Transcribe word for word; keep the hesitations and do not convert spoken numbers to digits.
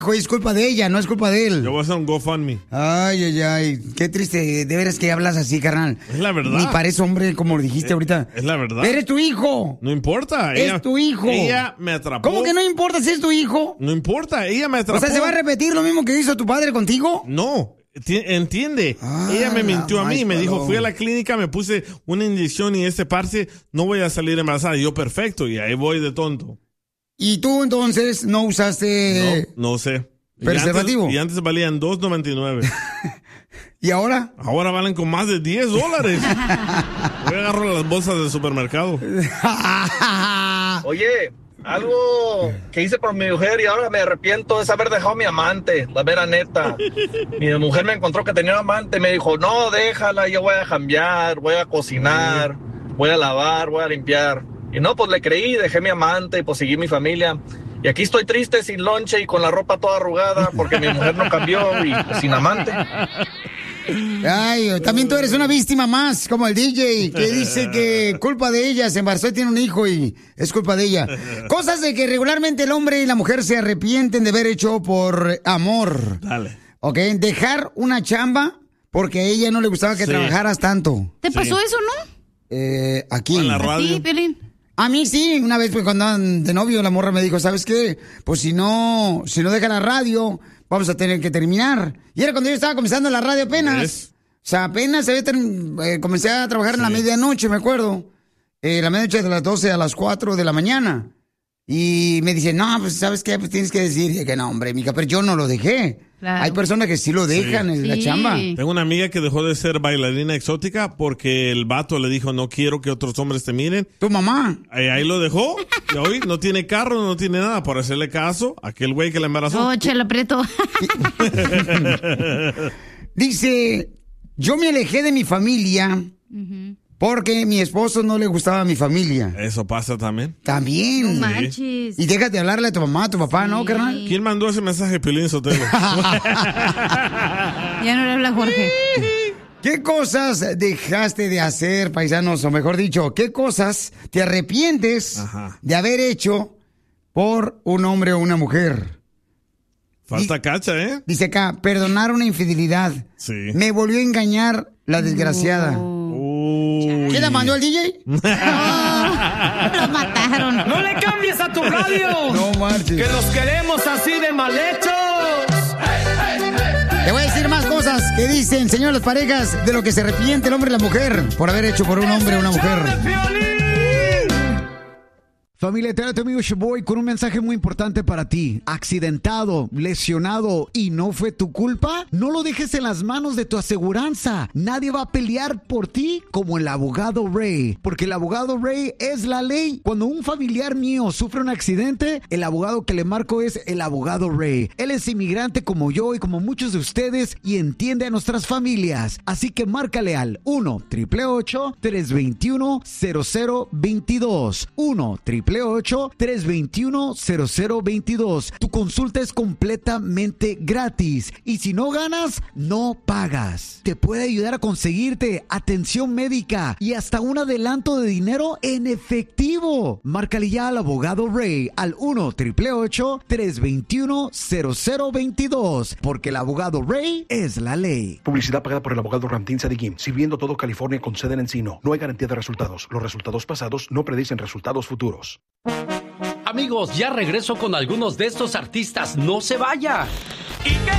es culpa de ella, no es culpa de él. Yo voy a hacer un GoFundMe. Ay, ay, ay, qué triste, de veras que hablas así, carnal. Es la verdad. Ni parece hombre, como lo dijiste es, ahorita. Es la verdad. Eres tu hijo. No importa. Es ella, tu hijo. Ella me atrapó. ¿Cómo que no importa si es tu hijo? No importa, ella me atrapó. O sea, ¿se va a repetir lo mismo que hizo tu padre contigo? No. Entiende, ah, ella me mintió a mí y me perdón. dijo, fui a la clínica, me puse una inyección y este parche, no voy a salir embarazada. Y yo, perfecto, y ahí voy de tonto. ¿Y tú entonces no usaste No, no sé. preservativo? Y antes, y antes valían dos noventa y nueve. ¿Y ahora? Ahora valen con más de diez dólares. Voy a agarrar las bolsas del supermercado. Oye, algo que hice por mi mujer y ahora me arrepiento es haber dejado a mi amante, la vera neta. Mi mujer me encontró que tenía un amante, me dijo, no, déjala, yo voy a cambiar, voy a cocinar, voy a lavar, voy a limpiar. Y no, pues le creí, dejé mi amante y pues seguí mi familia. Y aquí estoy triste, sin lonche y con la ropa toda arrugada porque mi mujer no cambió y pues, sin amante. Ay, también tú eres una víctima más, como el D J, que dice que culpa de ella, se embarazó y tiene un hijo y es culpa de ella. Cosas de que regularmente el hombre y la mujer se arrepienten de haber hecho por amor. Dale. Ok, dejar una chamba porque a ella no le gustaba que Sí. trabajaras tanto. ¿Te pasó Sí. eso, no? Eh, aquí. En la ¿A radio. ti, Piolín? A mí sí, una vez pues, cuando andaban de novio, la morra me dijo, ¿sabes qué? Pues si no, si no deja la radio, vamos a tener que terminar. Y era cuando yo estaba comenzando la radio apenas. ¿Ves? O sea, apenas había term- eh, comencé a trabajar en la medianoche, me acuerdo. Eh, la medianoche de las doce a las cuatro de la mañana. Y me dice, no, pues ¿sabes qué? Pues tienes que decir y que no, hombre, mica, pero yo no lo dejé. Claro. Hay personas que sí lo dejan en la Sí. chamba. Tengo una amiga que dejó de ser bailarina exótica porque el vato le dijo, no quiero que otros hombres te miren. Tu mamá. Ahí, ahí lo dejó y hoy no tiene carro, no tiene nada por hacerle caso a aquel güey que la embarazó. Oh, chela preto. Dice, yo me alejé de mi familia porque mi esposo no le gustaba a mi familia. Eso pasa también. También. No manches. Y déjate hablarle a tu mamá, a tu papá, ¿no, carnal? ¿Quién mandó ese mensaje, Piolín Sotelo? Ya no le habla Jorge. ¿Qué cosas dejaste de hacer, paisanos? O mejor dicho, ¿qué cosas te arrepientes Ajá. de haber hecho por un hombre o una mujer? Falta cacha, ¿eh? Dice acá, perdonar una infidelidad. Sí. Me volvió a engañar la desgraciada. Uy. ¿Quién la mandó el D J? Lo mataron. ¡No le cambies a tu radio! No marches. ¡Que los queremos así de mal hechos! Te voy a decir más cosas que dicen, señor, las parejas, de lo que se arrepiente el hombre y la mujer por haber hecho por un hombre o una mujer. Familia, te habla tu amigo Shaboy con un mensaje muy importante para ti. Accidentado, lesionado y no fue tu culpa, no lo dejes en las manos de tu aseguranza. Nadie va a pelear por ti como el abogado Ray, porque el abogado Ray es la ley. Cuando un familiar mío sufre un accidente, el abogado que le marco es el abogado Ray. Él es inmigrante como yo y como muchos de ustedes y entiende a nuestras familias. Así que márcale al uno, ocho ocho ocho, tres dos uno, cero cero dos dos. uno, ocho ocho ocho, tres dos uno, cero cero dos dos. Tu consulta es completamente gratis y si no ganas, no pagas. Te puede ayudar a conseguirte atención médica y hasta un adelanto de dinero en efectivo. Márcale ya al abogado Ray al uno, ocho ocho ocho, tres dos uno, cero cero dos dos, porque el abogado Ray es la ley. Publicidad pagada por el abogado Ramtín Sadikim, sirviendo todo California con sede en Encino. No hay garantía de resultados. Los resultados pasados no predicen resultados futuros. Amigos, ya regreso con algunos de estos artistas. No se vaya. ¿Y qué